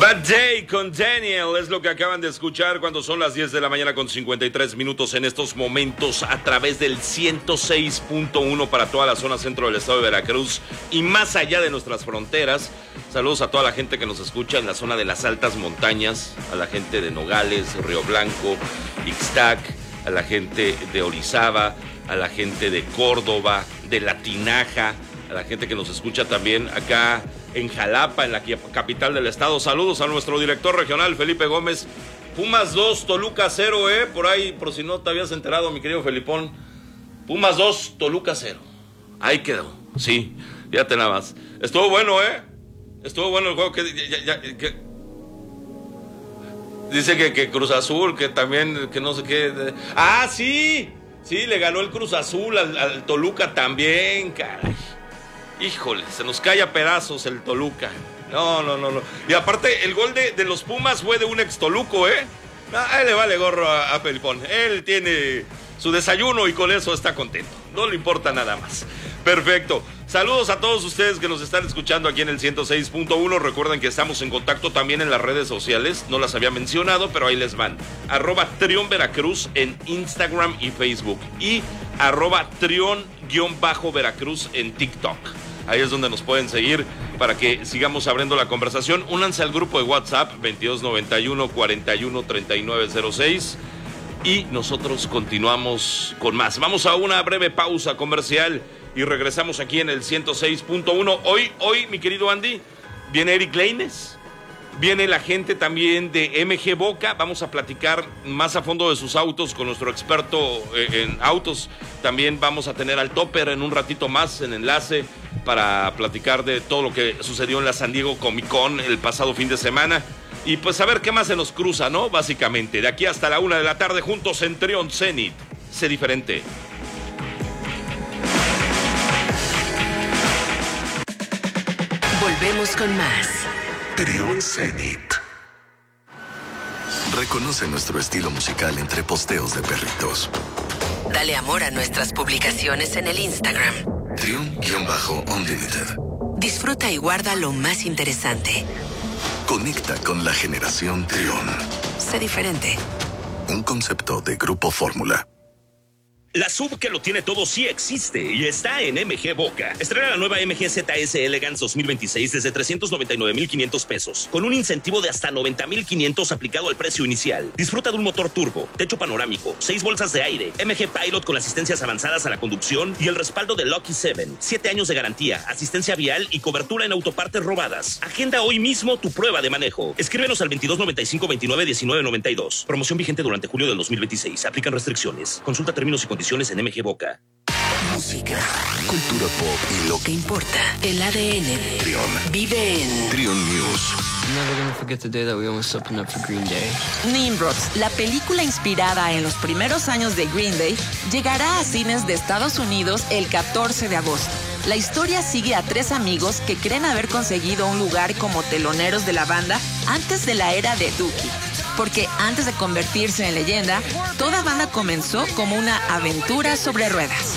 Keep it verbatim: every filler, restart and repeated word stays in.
Bad Day con Daniel es lo que acaban de escuchar cuando son las diez de la mañana con cincuenta y tres minutos en estos momentos a través del ciento seis punto uno para toda la zona centro del estado de Veracruz y más allá de nuestras fronteras. Saludos a toda la gente que nos escucha en la zona de las altas montañas, a la gente de Nogales, Río Blanco, Ixtac, a la gente de Orizaba, a la gente de Córdoba, de La Tinaja, a la gente que nos escucha también acá en Jalapa, en la capital del estado. Saludos a nuestro director regional, Felipe Gómez. Pumas dos, Toluca cero, ¿eh? Por ahí, por si no te habías enterado, mi querido Felipón. Pumas dos, Toluca cero. Ahí quedó, sí, ya te nada más. Estuvo bueno, ¿eh? Estuvo bueno el juego. Que, ya, ya, que... Dice que, que Cruz Azul, que también, que no sé qué. ¡Ah, sí! Sí, le ganó el Cruz Azul al, al Toluca también, caray. Híjole, se nos cae a pedazos el Toluca. No, no, no, no. Y aparte, el gol de, de los Pumas fue de un ex Toluco, ¿eh? A él le vale gorro a, a Felipón. Él tiene su desayuno y con eso está contento. No le importa nada más. Perfecto. Saludos a todos ustedes que nos están escuchando aquí en el ciento seis punto uno. Recuerden que estamos en contacto también en las redes sociales. No las había mencionado, pero ahí les van. Arroba Trión Veracruz en Instagram y Facebook. Y arroba Trión-Veracruz en TikTok. Ahí es donde nos pueden seguir para que sigamos abriendo la conversación. Únanse al grupo de WhatsApp veintidós noventa y uno, cuarenta y uno, treinta y nueve cero seis. Y nosotros continuamos con más. Vamos a una breve pausa comercial y regresamos aquí en el ciento seis punto uno. Hoy, hoy, mi querido Andy, viene Eric Lainez. Viene la gente también de M G Boca. Vamos a platicar más a fondo de sus autos con nuestro experto en autos. También vamos a tener al Topper en un ratito más en enlace para platicar de todo lo que sucedió en la San Diego Comic Con el pasado fin de semana. Y pues a ver qué más se nos cruza, ¿no? Básicamente, de aquí hasta la una de la tarde juntos en Trión Zenit. Sé diferente. Volvemos con más. Trión Zenit. Reconoce nuestro estilo musical entre posteos de perritos. Dale amor a nuestras publicaciones en el Instagram. Trión-Unlimited. Disfruta y guarda lo más interesante. Conecta con la generación Trión. Sé diferente. Un concepto de Grupo Fórmula. La S U V que lo tiene todo sí existe y está en M G Boca. Estrena la nueva M G Z S Elegance dos mil veintiséis desde trescientos noventa y nueve mil quinientos pesos, con un incentivo de hasta noventa mil quinientos aplicado al precio inicial. Disfruta de un motor turbo, techo panorámico, seis bolsas de aire, M G Pilot con asistencias avanzadas a la conducción y el respaldo de Lucky siete, siete años de garantía, asistencia vial y cobertura en autopartes robadas. Agenda hoy mismo tu prueba de manejo. Escríbenos al veintidós noventa y cinco veintinueve diecinueve noventa y dos. Promoción vigente durante julio del dos mil veintiséis. Aplican restricciones. Consulta términos y condiciones en M G Boca. Música, Cultura pop y lo ¿qué importa? El A D N de Trión. vive en Trión News. Never gonna forget the day that we almost opened up for Green Day. Nimrods, la película inspirada en los primeros años de Green Day, llegará a cines de Estados Unidos el catorce de agosto. La historia sigue a tres amigos que creen haber conseguido un lugar como teloneros de la banda antes de la era de Dookie. Porque antes de convertirse en leyenda, toda banda comenzó como una aventura sobre ruedas.